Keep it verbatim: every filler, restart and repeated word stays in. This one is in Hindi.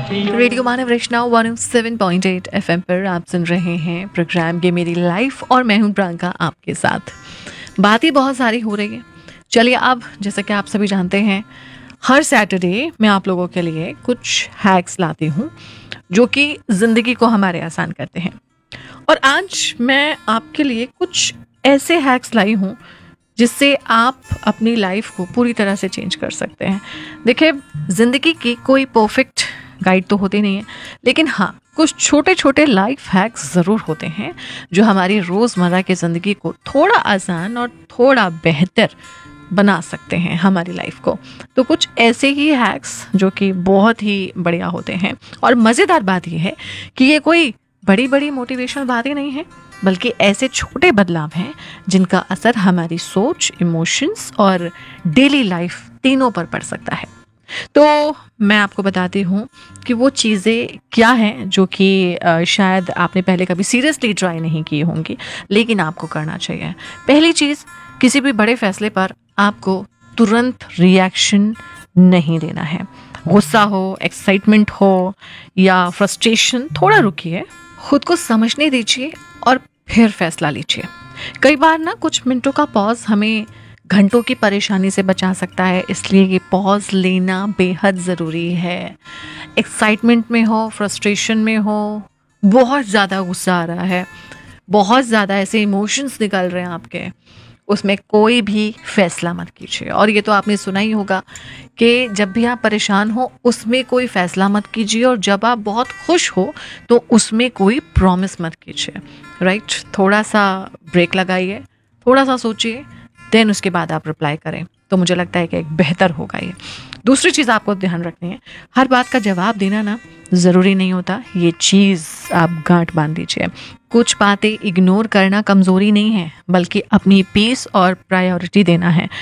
रेडियो मानव रचना one O seven point eight FM पर आप सुन रहे हैं प्रोग्राम ये मेरी लाइफ और मैं हूं प्रियंका आपके साथ। बातें बहुत सारी हो रही है। चलिए अब जैसा कि आप सभी जानते हैं हर सैटरडे मैं आप लोगों के लिए कुछ हैक्स लाती हूं जो कि ज़िंदगी को हमारे आसान करते हैं। और आज मैं आपके लिए कुछ ऐसे हैक्स लाई हूं जिससे आप अपनी लाइफ को पूरी तरह से चेंज कर सकते हैं। देखिए, ज़िंदगी की कोई परफेक्ट गाइड तो होती नहीं है, लेकिन हाँ कुछ छोटे छोटे लाइफ हैक्स ज़रूर होते हैं जो हमारी रोज़मर्रा की ज़िंदगी को थोड़ा आसान और थोड़ा बेहतर बना सकते हैं हमारी लाइफ को। तो कुछ ऐसे ही हैक्स जो कि बहुत ही बढ़िया होते हैं। और मज़ेदार बात यह है कि ये कोई बड़ी बड़ी मोटिवेशनल बातें नहीं हैं, बल्कि ऐसे छोटे बदलाव हैं जिनका असर हमारी सोच, इमोशंस और डेली लाइफ तीनों पर पड़ सकता है। तो मैं आपको बताती हूँ कि वो चीज़ें क्या हैं जो कि अ, शायद आपने पहले कभी सीरियसली ट्राई नहीं की होंगी, लेकिन आपको करना चाहिए। पहली चीज़, किसी भी बड़े फैसले पर आपको तुरंत रिएक्शन नहीं देना है। गुस्सा हो, एक्साइटमेंट हो या फ्रस्ट्रेशन, थोड़ा रुकिए, खुद को समझने दीजिए और फिर फैसला लीजिए। कई बार ना कुछ मिनटों का पॉज हमें घंटों की परेशानी से बचा सकता है, इसलिए ये पॉज लेना बेहद ज़रूरी है। एक्साइटमेंट में हो, फ्रस्ट्रेशन में हो, बहुत ज़्यादा गुस्सा आ रहा है, बहुत ज़्यादा ऐसे इमोशंस निकल रहे हैं आपके, उसमें कोई भी फैसला मत कीजिए। और ये तो आपने सुना ही होगा कि जब भी आप परेशान हो उसमें कोई फैसला मत कीजिए, और जब आप बहुत खुश हो तो उसमें कोई प्रॉमिस मत कीजिए। राइट? थोड़ा सा ब्रेक लगाइए, थोड़ा सा सोचिए, देन उसके बाद आप रिप्लाई करें, तो मुझे लगता है कि एक बेहतर होगा ये। दूसरी चीज़ आपको ध्यान रखनी है, हर बात का जवाब देना ना ज़रूरी नहीं होता, ये चीज़ आप गांठ बांध दीजिए। कुछ बातें इग्नोर करना कमज़ोरी नहीं है, बल्कि अपनी पीस और प्रायोरिटी देना है।